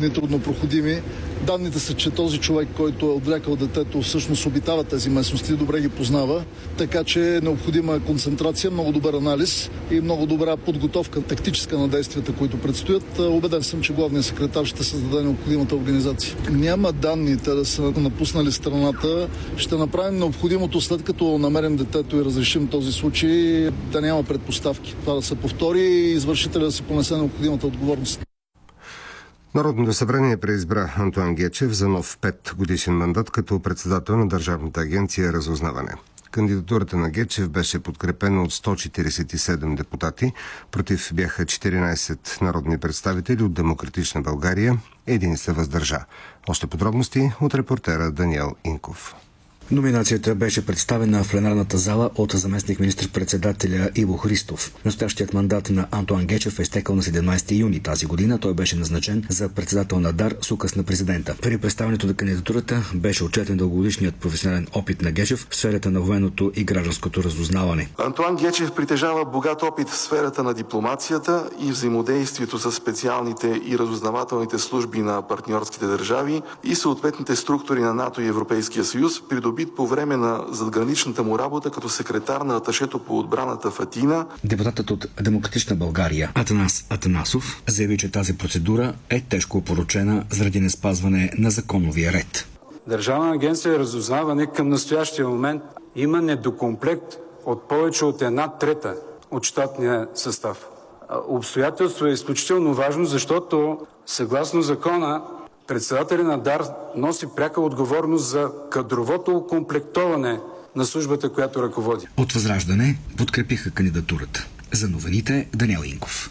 нетрудно проходими. Данните са, че този човек, който е отвлякал детето, всъщност обитава тези местности, добре ги познава, така че е необходима концентрация, много добър анализ и много добра подготовка, тактическа на действията, които предстоят. Убеден съм, че главният секретар ще създаде необходимата организация. Няма данни те да са напуснали страната. Ще направим необходимото, след като намерим детето и разрешим този случай, да няма предпоставки. Това да се повтори и извършителя да си понесе необходимата отговорност. Народното събрание преизбра Антоан Гечев за нов 5-годишен мандат като председател на Държавната агенция Разузнаване. Кандидатурата на Гечев беше подкрепена от 147 депутати, против бяха 14 народни представители от Демократична България, един се въздържа. Още подробности от репортера Даниел Инков. Номинацията беше представена в пленарната зала от заместник министър-председателя Иво Христов. Настоящият мандат на Антоан Гечев е изтекал на 17 юни тази година. Той беше назначен за председател на ДАР с указ на президента. При представянето на кандидатурата беше отчетен дългогодишният професионален опит на Гечев в сферата на военното и гражданското разузнаване. Антоан Гечев притежава богат опит в сферата на дипломацията и взаимодействието с специалните и разузнавателните служби на партньорските държави и съответните структури на НАТО и Европейския съюз, придобит по време на задграничната му работа като секретар на аташето по отбраната в Атина. Депутатът от Демократична България Атанас Атанасов заяви, че тази процедура е тежко опорочена заради неспазване на законовия ред. Държавна агенция Разузнаване към настоящия момент има недокомплект от повече от 1/3 от щатния състав. Обстоятелство е изключително важно, защото съгласно закона председателят на ДАР носи пряка отговорност за кадровото окомплектоване на службата, която ръководи. От Възраждане подкрепиха кандидатурата. За новините Даниел Инков.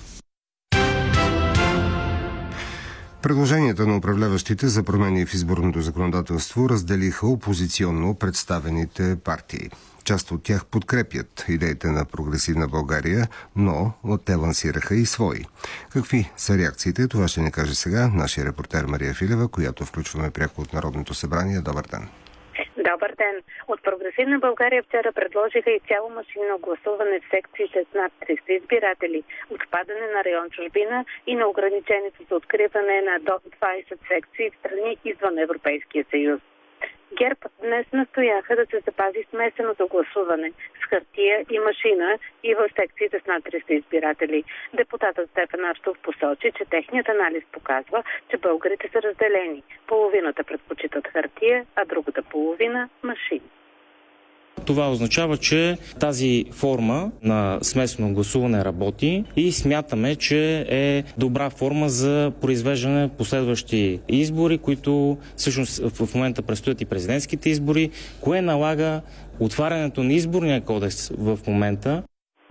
Предложенията на управляващите за промени в изборното законодателство разделиха опозиционно представените партии. Част от тях подкрепят идеите на Прогресивна България, но те лансираха и свои. Какви са реакциите? Това ще ни каже сега нашия репортер Мария Филева, която включваме пряко от Народното събрание. Добър ден! Добър ден! От Прогресивна България вчера предложиха изцяло машинно гласуване в секциите с над 300 избиратели, отпадане на район чужбина и на ограничението за откриване на до 20 секции в страни извън Европейския съюз. ГЕРБ днес настояха да се запази смесеното гласуване с хартия и машина и в секциите с над 300 избиратели. Депутатът Стефан Арстов посочи, че техният анализ показва, че българите са разделени. Половината предпочитат хартия, а другата половина – машини. Това означава, че тази форма на смесено гласуване работи и смятаме, че е добра форма за произвеждане на последващи избори, които всъщност в момента предстоят и президентските избори. Кое налага отварянето на изборния кодекс в момента?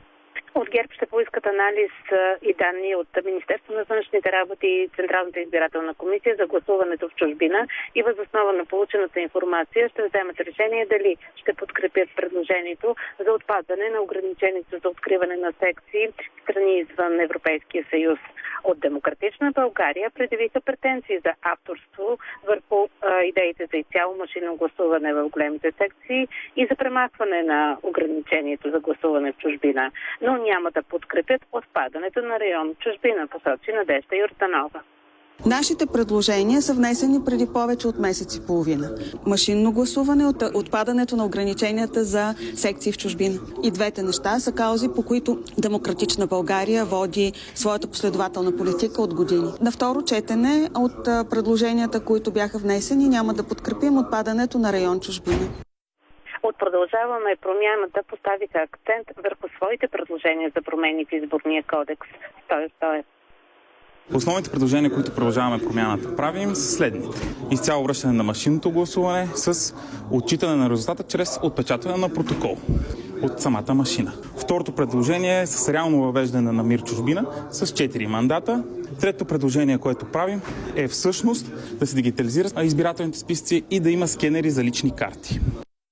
От ГЕРБ ще поискат анализ и данни от Министерството на външните работи и Централната избирателна комисия за гласуването в чужбина и въз основа на получената информация ще вземат решение дали ще подкрепят предложението за отпадане на ограничението за откриване на секции в страни извън Европейския съюз. От Демократична България предявиха претенции за авторство върху идеите за изцяло машинно гласуване в големите секции и за премахване на ограничението за гласуване в чужбина, но няма да подкрепят отпадането на район чужбина, посочи Надежда Йорданова. Нашите предложения са внесени преди повече от месец и половина. Машинно гласуване, отпадането на ограниченията за секции в чужбина. И двете неща са каузи, по които Демократична България води своята последователна политика от години. На второ четене от предложенията, които бяха внесени, няма да подкрепим отпадането на район чужбина. От Продължаваме промяната поставиха акцент върху своите предложения за промени в изборния кодекс. Стоев. Основните предложения, които Продължаваме промяната правим, са следните. Изцяло връщане на машинното гласуване с отчитане на резултата чрез отпечатване на протокол от самата машина. Второто предложение е с реално въвеждане на МИР чужбина с 4 мандата. Трето предложение, което правим, е всъщност да се дигитализират избирателните списъци и да има скенери за лични карти.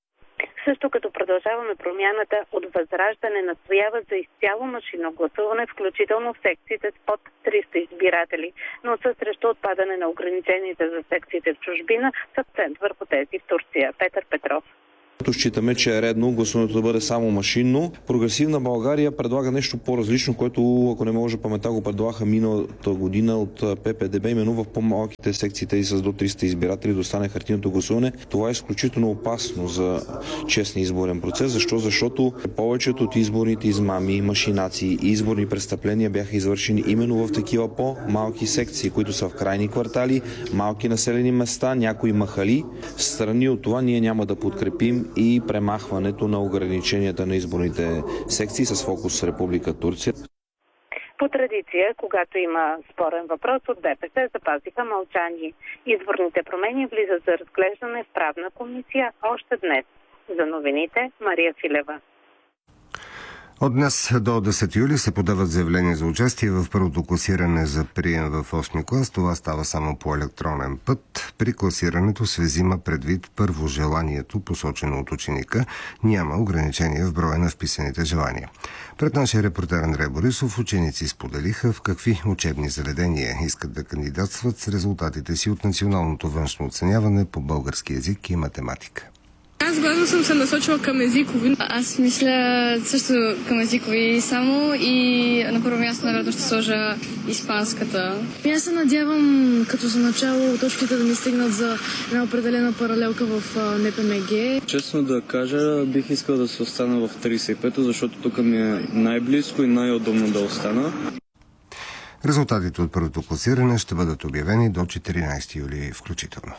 Също като Продължаваме промяната, от Възраждане настоява за изцяло машинно гласуване, включително в секциите с под 300 избиратели, но са срещу отпадане на ограниченията за секциите в чужбина с акцент върху тези в Турция. Петър Петров. Считаме, че е редно гласуването да бъде само машинно. Прогресивна България предлага нещо по-различно, което, ако не може паметта, го предлагаха миналата година от ППДБ, именно в по-малките секции, тези с до 300 избиратели, да остане хартийното гласуване. Това е изключително опасно за честния изборен процес. Защо? Защото повечето от изборните измами, машинации и изборни престъпления бяха извършени именно в такива по-малки секции, които са в крайни квартали, малки населени места, някои махали. Встрани от това ние няма да подкрепим и премахването на ограниченията на изборните секции с фокус Република Турция. По традиция, когато има спорен въпрос, от ДПС запазиха мълчание. Изборните промени влизат за разглеждане в правна комисия още днес. За новините Мария Филева. От днес до 10 юли се подават заявления за участие в първото класиране за прием в 8 клас. Това става само по електронен път. При класирането се взима предвид първо желанието, посочено от ученика. Няма ограничение в броя на вписаните желания. Пред нашия репортер Андрей Борисов ученици споделиха в какви учебни заведения искат да кандидатстват с резултатите си от националното външно оценяване по български език и математика. Аз главно съм се насочила към езикови. Аз мисля също към езикови само и на първо място, наверное, ще сложа испанската. И аз се надявам като за начало точките да ми стигнат за една определена паралелка в НПМГ. Честно да кажа, бих искал да се остана в 35-то, защото тук ми е най-близко и най-удобно да остана. Резултатите от първото класиране ще бъдат обявени до 14 юли включително.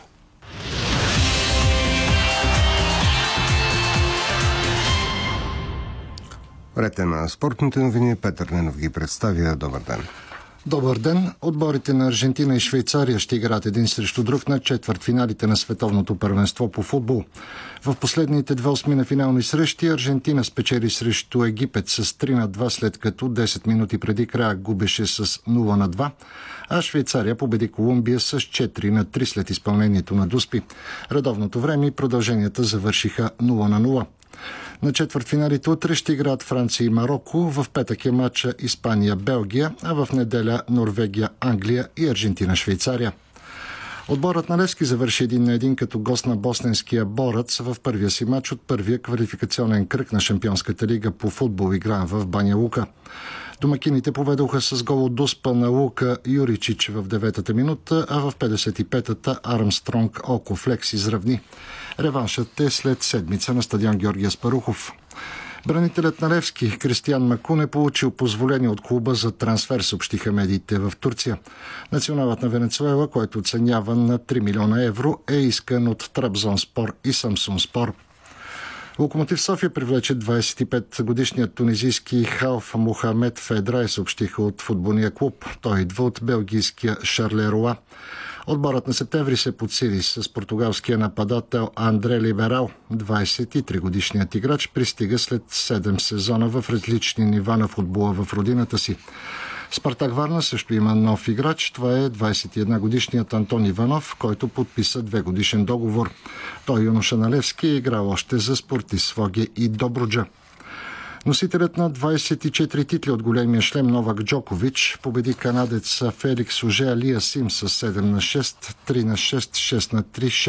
Ред е на спортните новини. Петър Ненов ги представя. Добър ден. Добър ден. Отборите на Аржентина и Швейцария ще играят един срещу друг на четвъртфиналите на световното първенство по футбол. В последните две осмина финални срещи Аржентина спечели срещу Египет с 3-2, след като 10 минути преди края губеше с 0-2, а Швейцария победи Колумбия с 4-3 след изпълнението на дуспи. Редовното време и продълженията завършиха 0-0. На четвъртфиналите утре ще играят Франция и Мароко. В петък е матча Испания-Белгия, а в неделя Норвегия-Англия и Аржентина-Швейцария. Отборът на Левски завърши 1-1 като гост на босненския Борец в първия си матч от първия квалификационен кръг на Шампионската лига по футбол, игран в Баня Лука. Домакините поведоха с гол от дуспа на Лука Юричич в 9-та минута, а в 55-та Армстронг Окофлекс изравни. Реваншът е след седмица на стадион Георги Аспарухов. Бранителят на Левски Кристиан Макун е получил позволение от клуба за трансфер, съобщиха медиите в Турция. Националът на Венецуела, който оценява на 3 милиона евро, е искан от Трабзонспор и Самсунспор. Локомотив София привлече 25-годишният тунизийски халф Мохамед Федрай, съобщиха от футболния клуб. Той идва от белгийския Шарлеруа. Отборът на септември се подсили с португалския нападател Андре Либерал. 23-годишният играч пристига след 7 сезона в различни нива на футбола в родината си. Спартак Варна също има нов играч. Това е 21-годишният Антон Иванов, който подписа 2-годишен договор. Той, юноша на Левски, е играл още за Спортис Своге и Добруджа. Носителят на 24 титли от големия шлем Новак Джокович победи канадеца Феликс Оже-Алиасим с 7-6, 3-6, 6-3,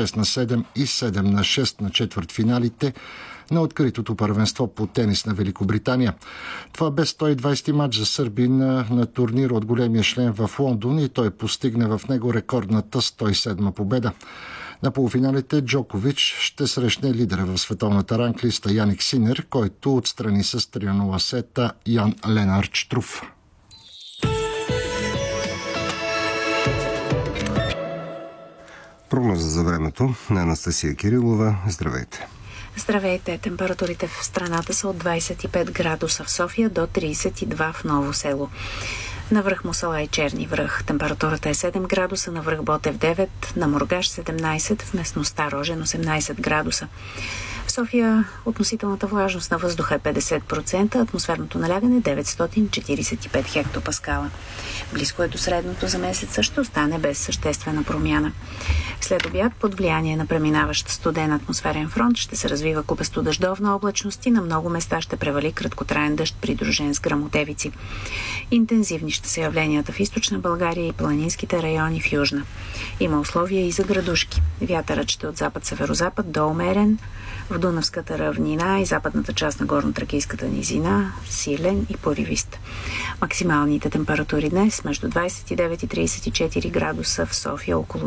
6-7 и 7-6 на четвъртфиналите на откритото първенство по тенис на Великобритания. Това бе 120 матч за сърбин на турнира от големия шлем в Лондон и той постигна в него рекордната 107 победа. На полуфиналите Джокович ще срещне лидера в световната ранглиста Яник Синер, който отстрани с 3-0 сета Ян Ленард Штруф. Прогноза за времето на Анастасия Кирилова. Здравейте! Здравейте! Температурите в страната са от 25 градуса в София до 32 в Ново село. На връх Мусала и Черни връх температурата е 7 градуса, на връх Ботев 9, на Мургаш 17, в местността Рожен 18 градуса. В София относителната влажност на въздуха е 50%, атмосферното налягане 945 хектопаскала. Близко е до средното за месеца, ще остане без съществена промяна. След обяд, под влияние на преминаващ студен атмосферен фронт, ще се развива купесто-дъждовна облачност и на много места ще превали краткотраен дъжд, придружен с гръмотевици. Интензивни ще са явленията в източна България и планинските райони в южна. Има условия и за градушки. Вятърът ще от запад-северозапад до умерен, в Дунавската равнина и западната част на Горнотракийската низина силен и поривист. Максималните температури днес между 29 и 34 градуса в София, около